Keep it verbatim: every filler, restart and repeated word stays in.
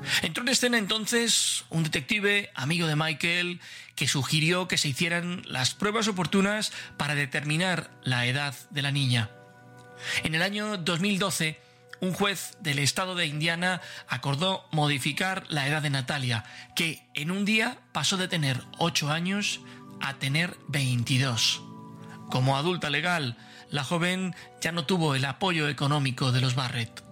Entró en escena entonces un detective amigo de Michael que sugirió que se hicieran las pruebas oportunas para determinar la edad de la niña. En el año dos mil doce, un juez del estado de Indiana acordó modificar la edad de Natalia, que en un día pasó de tener ocho años a tener veintidós. Como adulta legal, la joven ya no tuvo el apoyo económico de los Barrett.